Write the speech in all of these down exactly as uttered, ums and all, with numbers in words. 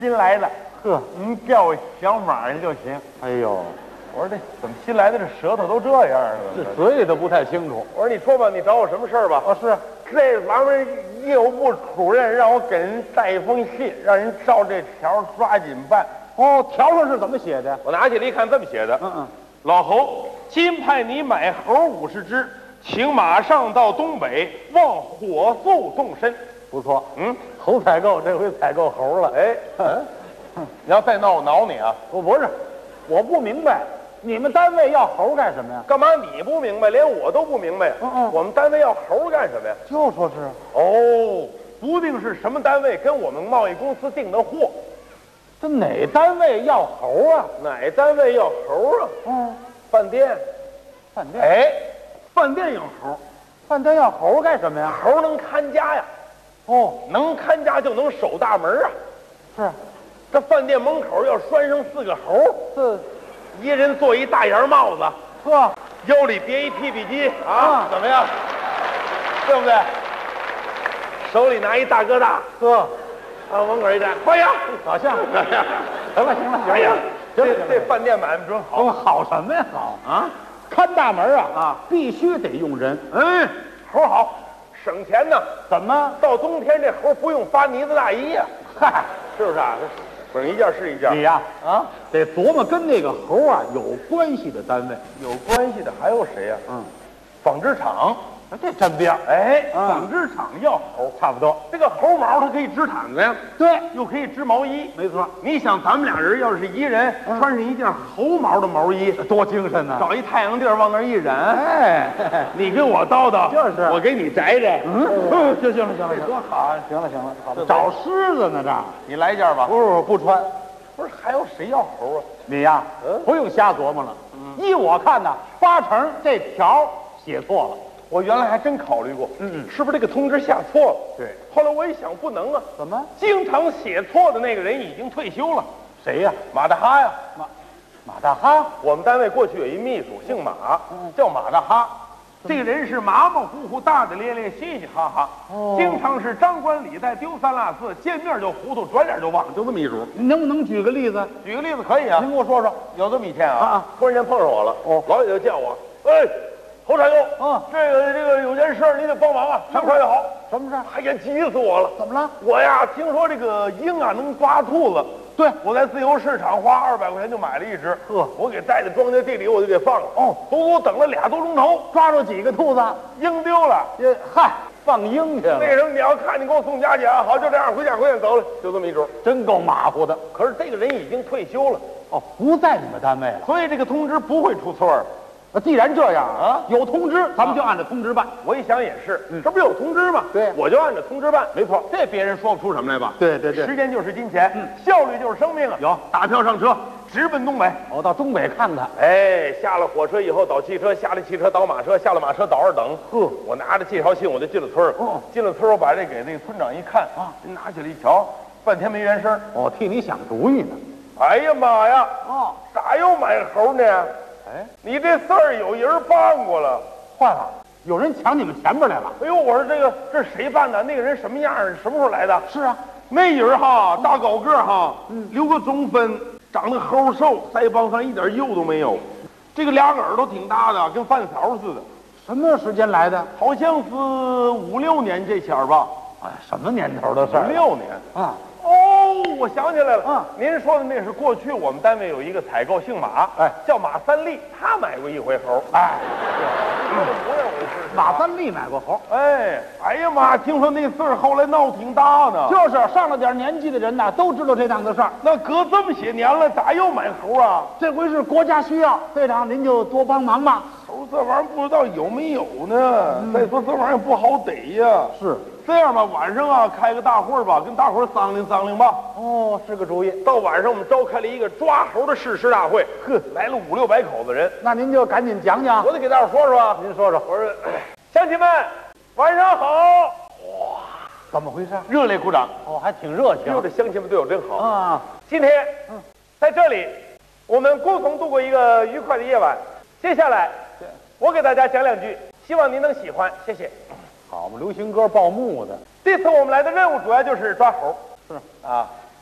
新来的， 呵， 您叫我小马就行。 哎呦， 我说这怎么新来的这舌头都这样了？ 这嘴里都不太清楚。 我说你说吧，你找我什么事儿吧？ 哦，是这咱们业务部主任让我给人带一封信，让人照这条抓紧办。 哦，条上是怎么写的？ 我拿起来一看，这么写的： 嗯嗯， 老侯，今派你买猴五十只，请马上到东北，望火速动身。 不错。 嗯， 猴采购这回采购猴了。 哎，嗯，你要再闹我挠你啊！ 我不是，我不明白，你们单位要猴干什么呀？ 干嘛你不明白，连我都不明白？ 嗯嗯， 我们单位要猴干什么呀？ 就说是哦，不定是什么单位跟我们贸易公司订的货。 这哪单位要猴啊？ 哪单位要猴啊？ 嗯， 饭店。 饭店。 哎，饭店要猴。 饭店要猴干什么呀？ 猴能看家呀。 哦， 能看家就能守大门啊。 是， 这饭店门口要拴上四个猴， 这， 一人做一大檐帽子， 呵， 腰里别一皮皮筋啊， 啊怎么样？对不对？手里拿一大哥大， 呵， 往门口一站，欢迎， 好像。行了行了行了， 哎呀，这这这饭店买卖准好。 哦，好什么呀？好啊， 看大门啊啊， 必须得用人。 嗯，猴好，省钱呢。 怎么？ 到冬天这猴不用发呢子大衣呀、 嗨， 是不是啊？整一件是一件。 你呀啊， 得琢磨跟那个猴啊有关系的单位。 有关系的还有谁呀、 嗯， 纺织厂。 这沾边儿。 哎， 嗯纺织厂要猴， 差不多。 这个猴毛它可以织毯子呀， 对， 又可以织毛衣。 没错。 你想，咱们俩人要是一人嗯穿上一件猴毛的毛衣， 多精神呐！ 找一太阳地儿往那儿一忍， 哎， 你跟我叨叨， 就是我给你摘摘。 嗯，行行了行了， 这多好啊！ 行了行了，好这找狮子呢这儿。 你来一件吧。 不是不穿， 不是还有谁要猴啊？ 你呀， 嗯不用瞎琢磨了。依我看呢，八成这条写错了。 我原来还真考虑过， 嗯嗯是不是这个通知下错了？ 对。 后来我一想，不能啊， 怎么？ 经常写错的那个人已经退休了， 谁呀？ 马大哈呀。 马马大哈。 我们单位过去有一秘书，姓马，叫马大哈。这个人是马马虎虎、大大咧咧、嘻嘻哈哈， 哦经常是张冠李戴、丢三落四，见面就糊涂，转脸就忘，就这么一主。 你能不能举个例子？ 举个例子可以啊， 您给我说说。 有这么一天啊， 啊突然间碰上我了， 哦老远就叫我，哎，侯采购， 嗯这个这个有件事儿你得帮忙啊，越快越好。 什么事儿？ 哎呀，急死我了！ 怎么了？ 我呀，听说这个鹰啊能抓兔子， 对， 我在自由市场花二百块钱就买了一只， 呵我给带在庄稼地里，我就给放了。 哦， 足足等了俩多钟头， 抓住几个兔子？ 鹰丢了。 这嗨，放鹰去了。 那什么，你要看你给我送家去啊！好，就这样，回家回家走了，就这么一主。 真够马虎的。 可是这个人已经退休了， 哦，不在你们单位了。 所以这个通知不会出错儿。 那既然这样啊有通知，咱们就按照通知办。 我一想也是，这不是有通知吗？ 对我就按照通知办。 没错， 这别人说不出什么来吧？ 对对对时间就是金钱，效率就是生命啊！ 有打票上车，直奔东北。 我到东北看看。 哎，下了火车以后倒汽车，下了汽车倒马车，下了马车倒二等。 呵我拿着介绍信我就进了村儿。 哦进了村儿我把这给那个村长一看啊， 人拿起来一瞧，半天没原声。 我替你想主意呢。 哎呀妈呀！ 哦， 咋又买猴呢？ 哎， 你这事儿有人办过了。 坏了，有人抢你们前边来了。 哎呦，我说这个这是谁办的？那个人什么样儿？什么时候来的？ 是啊， 那人哈，大高个儿哈，留个中分，长得齁瘦，腮帮上一点肉都没有。这个俩耳朵挺大的，跟饭勺似的。 什么时间来的？ 好像是五六年这前儿吧。 哎，什么年头的事儿？ 五六年。 啊， 哦，我想起来了。 嗯您说的那是过去我们单位有一个采购姓马， 哎叫马三立，他买过一回猴。 哎， 说的模样我是马三立买过猴， 哎，哎呀妈！听说那事儿后来闹挺大呢。 就是上了点年纪的人呐，都知道这档子事儿。 那隔这么些年了，咋又买猴啊？ 这回是国家需要，队长您就多帮忙吧。 猴这玩意儿不知道有没有呢。再说这玩意儿不好逮呀。 是， 这样吧，晚上啊开个大会儿吧，跟大伙儿商量商量吧。 哦，是个主意。 到晚上我们召开了一个抓猴的誓师大会，呵，来了五六百口子人。 那您就赶紧讲讲。 我得给大伙儿说说啊。 您说说， 我说，乡亲们，晚上好！ 怎么回事？ 热烈鼓掌。 哦，还挺热情。 哎呦，这乡亲们对我真好。 啊， 今天，在这里，我们共同度过一个愉快的夜晚。接下来，我给大家讲两句，希望您能喜欢，谢谢。 好嘛，流行歌报幕的。 这次我们来的任务主要就是抓猴。 是啊，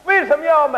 为什么要美？